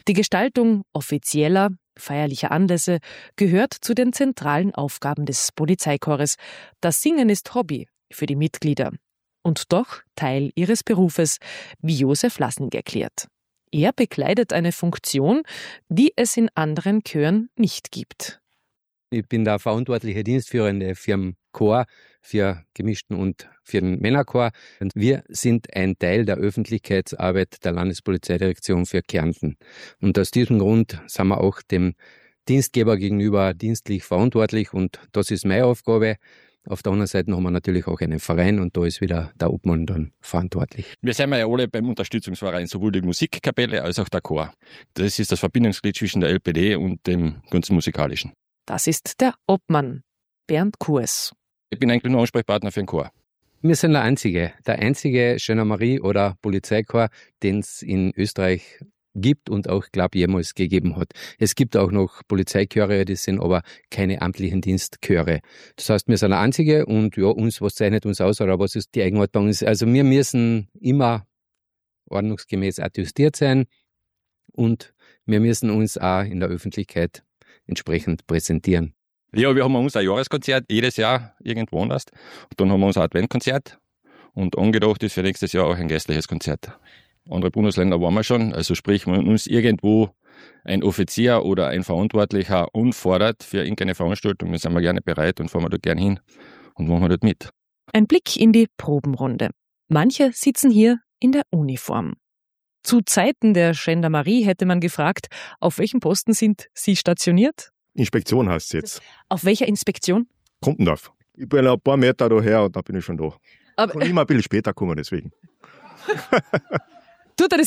Die Gestaltung offizieller, feierlicher Anlässe gehört zu den zentralen Aufgaben des Polizeikorps. Das Singen ist Hobby für die Mitglieder und doch Teil ihres Berufes, wie Josef Lassnig erklärt. Er bekleidet eine Funktion, die es in anderen Chören nicht gibt. Ich bin der verantwortliche Dienstführende für den Chor, für gemischten und für den Männerchor. Und wir sind ein Teil der Öffentlichkeitsarbeit der Landespolizeidirektion für Kärnten. Und aus diesem Grund sind wir auch dem Dienstgeber gegenüber dienstlich verantwortlich und das ist meine Aufgabe. Auf der anderen Seite haben wir natürlich auch einen Verein und da ist wieder der Obmann dann verantwortlich. Wir sind ja alle beim Unterstützungsverein, sowohl die Musikkapelle als auch der Chor. Das ist das Verbindungsglied zwischen der LPD und dem ganzen Musikalischen. Das ist der Obmann, Bernd Kurs. Ich bin eigentlich nur Ansprechpartner für den Chor. Wir sind der einzige Gendarmerie- oder Polizeichor, den es in Österreich gibt und auch, glaube ich, jemals gegeben hat. Es gibt auch noch Polizeichöre, das sind aber keine amtlichen Dienstchöre. Das heißt, wir sind der einzige und ja, was zeichnet uns aus oder was ist die Eigenart bei uns? Also wir müssen immer ordnungsgemäß attestiert sein und wir müssen uns auch in der Öffentlichkeit entsprechend präsentieren. Ja, wir haben unser Jahreskonzert jedes Jahr irgendwo anders. Und dann haben wir unser Adventkonzert und angedacht ist für nächstes Jahr auch ein geistliches Konzert. Andere Bundesländer waren wir schon, also sprich, wenn uns irgendwo ein Offizier oder ein Verantwortlicher anfordert für irgendeine Veranstaltung, dann sind wir gerne bereit und fahren wir dort gerne hin und machen wir dort mit. Ein Blick in die Probenrunde. Manche sitzen hier in der Uniform. Zu Zeiten der Gendarmerie hätte man gefragt, auf welchem Posten sind Sie stationiert? Inspektion heißt es jetzt. Auf welcher Inspektion? Kumpendorf. Ich bin ein paar Meter daher und da bin ich schon da. Aber kann immer ein bisschen später kommen, deswegen. tut dir das